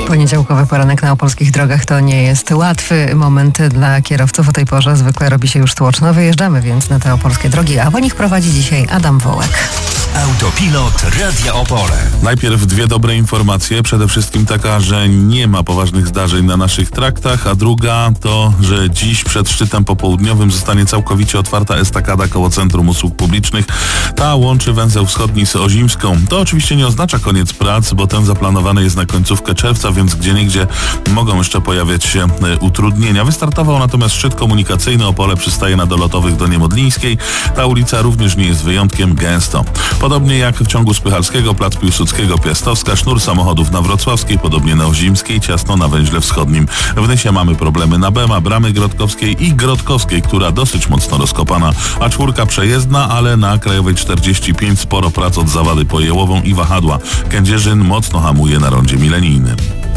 Poniedziałkowy poranek na opolskich drogach to nie jest łatwy moment dla kierowców. O tej porze zwykle robi się już tłoczno. Wyjeżdżamy więc na te opolskie drogi, a po nich prowadzi dzisiaj Adam Wołek. Autopilot Radia Opole. Najpierw dwie dobre informacje. Przede wszystkim taka, że nie ma poważnych zdarzeń na naszych traktach, a druga to, że dziś przed szczytem popołudniowym zostanie całkowicie otwarta estakada koło Centrum Usług Publicznych. Ta łączy węzeł wschodni z Ozimską. To oczywiście nie oznacza koniec prac, bo ten zaplanowany jest na końcówkę czerwca, więc gdzieniegdzie mogą jeszcze pojawiać się utrudnienia. Wystartował natomiast szczyt komunikacyjny. Opole przystaje na dolotowych do Niemodlińskiej. Ta ulica również nie jest wyjątkiem, gęsto. Podobnie jak w ciągu Spychalskiego, plac Piłsudskiego, Piastowska, sznur samochodów na Wrocławskiej, podobnie na Ozimskiej, ciasno na węźle wschodnim. W Nysie mamy problemy na Bema, Bramy Grodkowskiej i Grodkowskiej, która dosyć mocno rozkopana, a czwórka przejezdna, ale na Krajowej 45 sporo prac od Zawady po Jełową i Wahadła. Kędzierzyn mocno hamuje na rondzie milenijnym.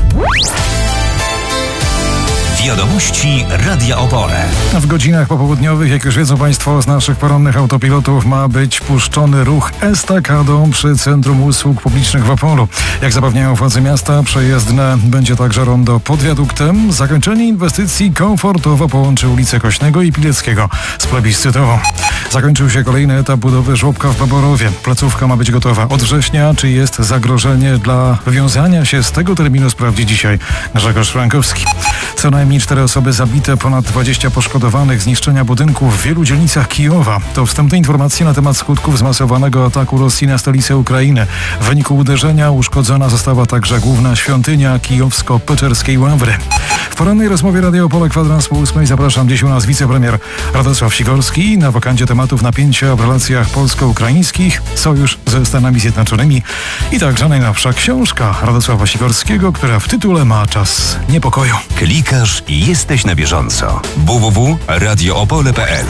Wiadomości Radia Opole. W godzinach popołudniowych, jak już wiedzą Państwo z naszych porannych autopilotów, ma być puszczony ruch estakadą przy Centrum Usług Publicznych w Opolu. Jak zapewniają władze miasta, przejezdne będzie także rondo pod wiaduktem. Zakończenie inwestycji komfortowo połączy ulicę Kośnego i Pileckiego z plebiscytową. Zakończył się kolejny etap budowy żłobka w Baborowie. Placówka ma być gotowa od września. Czy jest zagrożenie dla wywiązania się z tego terminu, sprawdzi dzisiaj Grzegorz Frankowski. Co najmniej 4 osoby zabite, ponad 20 poszkodowanych, zniszczenia budynków w wielu dzielnicach Kijowa. To wstępne informacje na temat skutków zmasowanego ataku Rosji na stolicę Ukrainy. W wyniku uderzenia uszkodzona została także główna świątynia kijowsko-peczerskiej Ławry. W porannej rozmowie Radia Opole kwadrans po 8 zapraszam dziś u nas wicepremier Radosław Sikorski na wakancie tematów napięcia w relacjach polsko-ukraińskich, sojusz ze Stanami Zjednoczonymi i także najnowsza książka Radosława Sikorskiego, która w tytule ma Czas niepokoju. Klikasz i jesteś na bieżąco. www.radioopole.pl.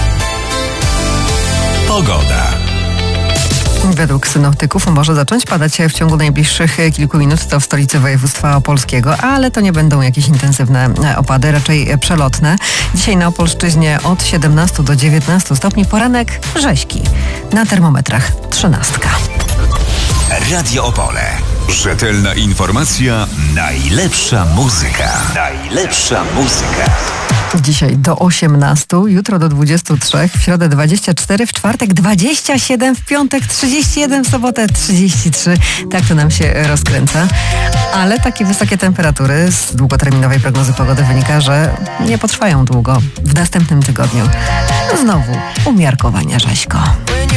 Pogoda. Według synoptyków może zacząć padać w ciągu najbliższych kilku minut. To w stolicy województwa opolskiego, ale to nie będą jakieś intensywne opady, raczej przelotne. Dzisiaj na Opolszczyźnie od 17 do 19 stopni, poranek rzeźki. Na termometrach 13. Radio Opole. Rzetelna informacja, najlepsza muzyka. Najlepsza muzyka. Dzisiaj do 18, jutro do 23, w środę 24, w czwartek 27, w piątek 31, w sobotę 33. Tak to nam się rozkręca. Ale takie wysokie temperatury z długoterminowej prognozy pogody wynika, że nie potrwają długo. W następnym tygodniu znowu umiarkowanie rzeźko.